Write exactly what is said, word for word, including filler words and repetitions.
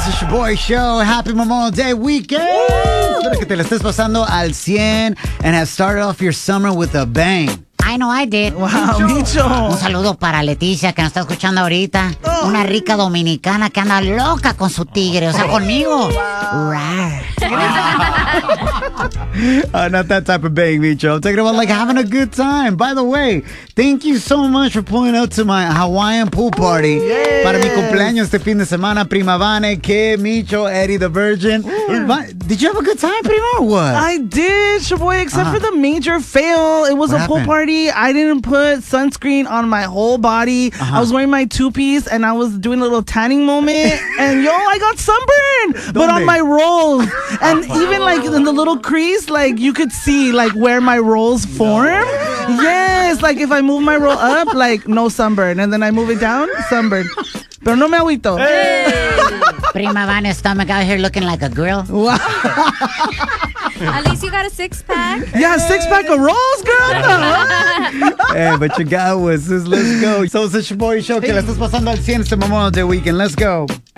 It's the Shaboy Show. Happy Memorial Day weekend. Espero que te la estés pasando al cien and have started off your summer with a bang. I know I did. Wow, Micho. Un saludo para Leticia, que nos está escuchando ahorita. Oh. Una rica dominicana que anda loca con su tigre, o sea, conmigo. Rar. Uh, not that type of bang, Micho. I'm talking about like having a good time. By the way, thank you so much for pulling out to my Hawaiian pool party. Yes. Para mi cumpleaños este fin de semana, Prima Vane, Kid, Micho, Eddie the Virgin. Va- Did you have a good time, Prima, or what? I did, Shaboy, except Uh-huh. for the major fail. It was What a pool happened? party. I didn't put sunscreen on my whole body. Uh-huh. I was wearing my two-piece, and I was doing a little tanning moment. And, yo, I got sunburned. But on ¿Dónde? my rolls. And even, like, in the little crease, like, you could see, like, where my rolls form. Yes, like, if I move my roll up, like, no sunburn. And then I move it down, sunburn. Pero no me agüito. Prima Vanna's stomach out here looking like a grill. At least you got a six pack. Yeah, six-pack of rolls, girl. Hey, but you got was. Let's go. So it's the Shaboy Show. Que la estás pasando al cien este Memorial Day weekend. Let's go.